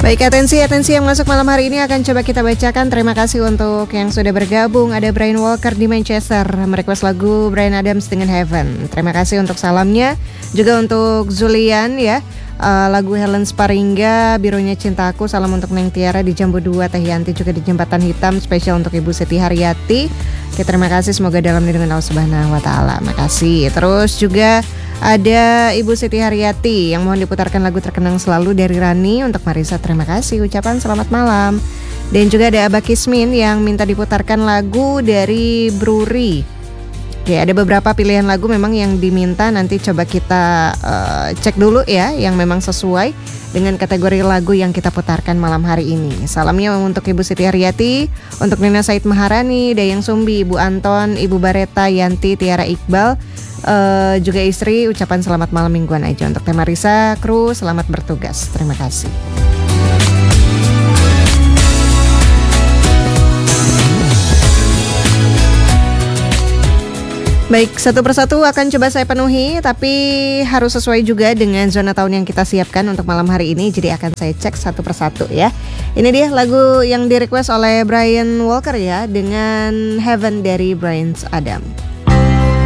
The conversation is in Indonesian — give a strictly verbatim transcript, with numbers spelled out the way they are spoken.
Baik, atensi, atensi yang masuk malam hari ini akan coba kita bacakan. Terima kasih untuk yang sudah bergabung. Ada Brian Walker di Manchester, merequest lagu Bryan Adams dengan Heaven. Terima kasih untuk salamnya. Juga untuk Zulian ya, uh, lagu Helen Sparingga, Birunya Cintaku. Salam untuk Neng Tiara di Jambu dua, Teh Yanti juga di Jembatan Hitam. Spesial untuk Ibu Siti Haryati. Oke, terima kasih, semoga dalam lindungan Allah Subhanahu wa Ta'ala. Makasih. Terus juga ada Ibu Siti Haryati yang mohon diputarkan lagu terkenang selalu dari Rani. Untuk Marisa terima kasih, ucapan selamat malam. Dan juga ada Abah Kismin yang minta diputarkan lagu dari Bruri. Oke, ada beberapa pilihan lagu memang yang diminta, nanti coba kita uh, cek dulu ya yang memang sesuai dengan kategori lagu yang kita putarkan malam hari ini. Salamnya untuk Ibu Siti Haryati, untuk Nina Said Maharani, Dayang Sumbi, Ibu Anton, Ibu Bareta, Yanti, Tiara Iqbal, uh, juga istri, ucapan selamat malam mingguan aja. Untuk Teh Marisa, kru, selamat bertugas. Terima kasih. Baik, satu persatu akan coba saya penuhi, tapi harus sesuai juga dengan zona tahun yang kita siapkan untuk malam hari ini. Jadi akan saya cek satu persatu ya. Ini dia lagu yang di request oleh Brian Walker ya, dengan Heaven dari Bryan Adams.